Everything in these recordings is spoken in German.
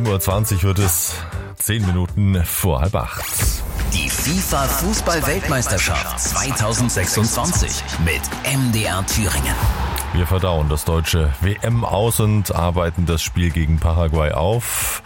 7.20 Uhr wird es, 10 Minuten vor 7:30. Die FIFA-Fußball-Weltmeisterschaft 2026 mit MDR Thüringen. Wir verdauen das deutsche WM aus und arbeiten das Spiel gegen Paraguay auf.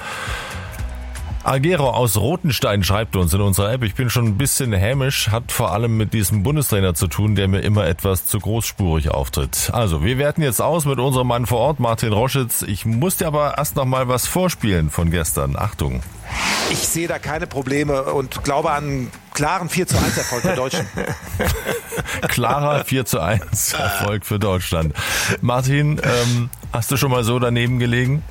Algero aus Rothenstein schreibt uns in unserer App, ich bin schon ein bisschen hämisch, hat vor allem mit diesem Bundestrainer zu tun, der mir immer etwas zu großspurig auftritt. Also, wir werten jetzt aus mit unserem Mann vor Ort, Martin Roschitz. Ich muss dir aber erst noch mal was vorspielen von gestern. Achtung. Ich sehe da keine Probleme und glaube an einen klaren 4:1 Erfolg der Deutschen. Klarer 4:1 Erfolg für Deutschland. Martin, hast du schon mal so daneben gelegen?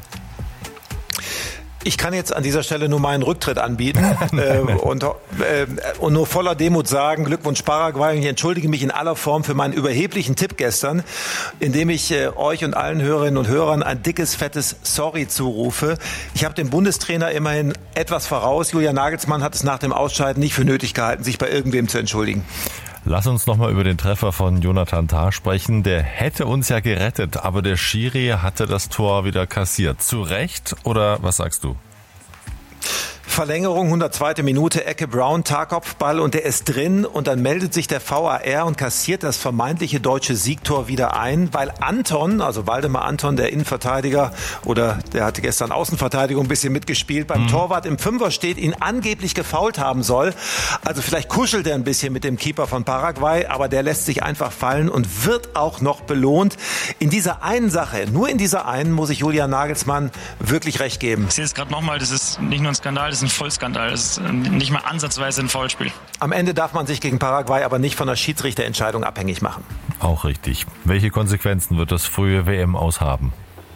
Ich kann jetzt an dieser Stelle nur meinen Rücktritt anbieten und nur voller Demut sagen, Glückwunsch Paraguay. Und ich entschuldige mich in aller Form für meinen überheblichen Tipp gestern, indem ich euch und allen Hörerinnen und Hörern ein dickes, fettes Sorry zurufe. Ich habe dem Bundestrainer immerhin etwas voraus. Julian Nagelsmann hat es nach dem Ausscheiden nicht für nötig gehalten, sich bei irgendwem zu entschuldigen. Lass uns nochmal über den Treffer von Jonathan Tah sprechen. Der hätte uns ja gerettet, aber der Schiri hatte das Tor wieder kassiert. Zu Recht oder was sagst du? Verlängerung, 102. Minute, Ecke Brown, Tarkopfball und der ist drin und dann meldet sich der VAR und kassiert das vermeintliche deutsche Siegtor wieder ein, weil Anton, also Waldemar Anton, der Innenverteidiger oder der hatte gestern Außenverteidigung ein bisschen mitgespielt, beim Torwart im Fünfer steht, ihn angeblich gefoult haben soll. Also vielleicht kuschelt er ein bisschen mit dem Keeper von Paraguay, aber der lässt sich einfach fallen und wird auch noch belohnt. In dieser einen Sache, nur in dieser einen, muss ich Julian Nagelsmann wirklich recht geben. Ich sehe es gerade nochmal, das ist nicht nur ein Skandal, das ist ein Vollskandal. Das ist nicht mal ansatzweise ein Foulspiel. Am Ende darf man sich gegen Paraguay aber nicht von der Schiedsrichterentscheidung abhängig machen. Auch richtig. Welche Konsequenzen wird das frühe WM-Aus haben?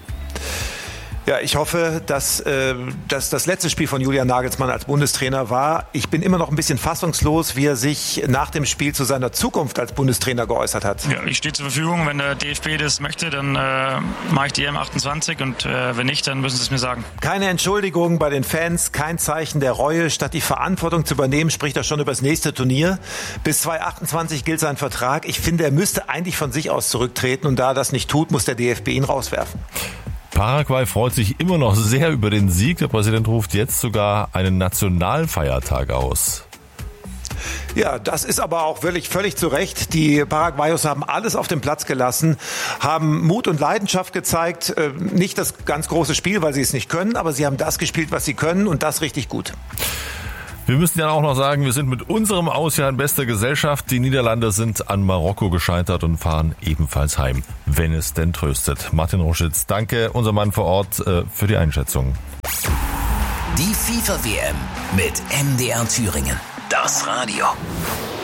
Ja, ich hoffe, dass das letzte Spiel von Julian Nagelsmann als Bundestrainer war. Ich bin immer noch ein bisschen fassungslos, wie er sich nach dem Spiel zu seiner Zukunft als Bundestrainer geäußert hat. Ja, ich stehe zur Verfügung. Wenn der DFB das möchte, dann mache ich die EM28 und wenn nicht, dann müssen sie es mir sagen. Keine Entschuldigung bei den Fans, kein Zeichen der Reue. Statt die Verantwortung zu übernehmen, spricht er schon über das nächste Turnier. Bis 2028 gilt sein Vertrag. Ich finde, er müsste eigentlich von sich aus zurücktreten und da er das nicht tut, muss der DFB ihn rauswerfen. Paraguay freut sich immer noch sehr über den Sieg. Der Präsident ruft jetzt sogar einen Nationalfeiertag aus. Ja, das ist aber auch völlig zu Recht. Die Paraguayos haben alles auf den Platz gelassen, haben Mut und Leidenschaft gezeigt. Nicht das ganz große Spiel, weil sie es nicht können, aber sie haben das gespielt, was sie können und das richtig gut. Wir müssen ja auch noch sagen, wir sind mit unserem Ausjahr in bester Gesellschaft. Die Niederlande sind an Marokko gescheitert und fahren ebenfalls heim, wenn es denn tröstet. Martin Roschitz, danke, unser Mann vor Ort, für die Einschätzung. Die FIFA-WM mit MDR Thüringen. Das Radio.